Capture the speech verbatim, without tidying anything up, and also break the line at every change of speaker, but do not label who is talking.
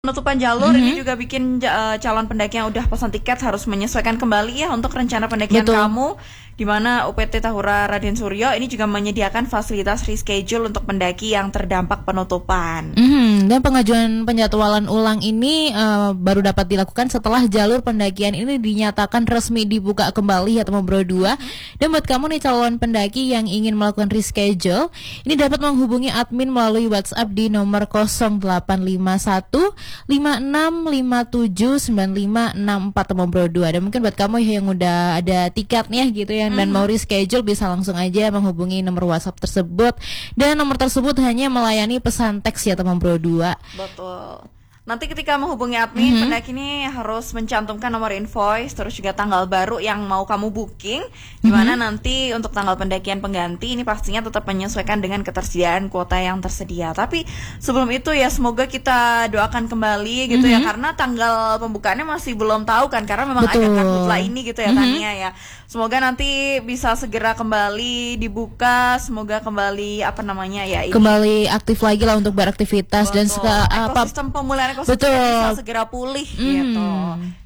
Penutupan jalur
Mhm.
ini juga bikin uh, calon pendaki yang udah pesan tiket harus menyesuaikan kembali ya untuk rencana pendakian
Betul.
kamu, di mana U P T Tahura Raden Suryo ini juga menyediakan fasilitas reschedule untuk pendaki yang terdampak penutupan.
Mhm, dan pengajuan penjadwalan ulang ini uh, baru dapat dilakukan setelah jalur pendakian ini dinyatakan resmi dibuka kembali ya teman Bro dua.
Mhm.
Dan buat kamu nih calon pendaki yang ingin melakukan reschedule, ini dapat menghubungi admin melalui WhatsApp di nomor nol delapan lima satu lima enam lima tujuh sembilan lima enam empat teman Bro dua. Dan mungkin buat kamu yang udah ada tiketnya gitu ya dan
Mhm.
mau reschedule, bisa langsung aja menghubungi nomor WhatsApp tersebut. Dan nomor tersebut hanya melayani pesan teks ya teman Bro dua.
Betul. Nanti ketika menghubungi admin,
Mhm.
pendaki ini harus mencantumkan nomor invoice, terus juga tanggal baru yang mau kamu booking, dimana nanti untuk tanggal pendakian pengganti ini pastinya tetap menyesuaikan dengan ketersediaan kuota yang tersedia. Tapi sebelum itu ya semoga kita doakan kembali gitu ya,
Mhm.
karena tanggal pembukaannya masih belum tahu kan, karena memang
Betul.
ada karhutla ini gitu ya
Mhm.
Tania ya. Semoga nanti bisa segera kembali dibuka, semoga kembali apa namanya ya ini.
Kembali aktif lagi lah untuk beraktivitas dan
Betul.
seka, apa
ekosistem pemulihan ekosistem
Betul.
bisa segera pulih
Mhm.
gitu.